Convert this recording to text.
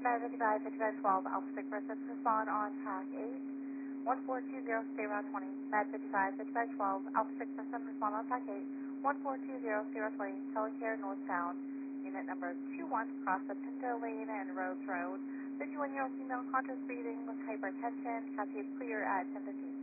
Med 55, 5512, Alpha 6 person, respond on pack 8. 1420, stay around 20. Med 55, 5512, Alpha 6 person, respond on pack 8. 1420, stay around 20. Telecare northbound. Unit number 21, cross the Pinto Lane and Rose Road. 51-year-old female, conscious breathing with hypertension. Cascade clear at 10:15.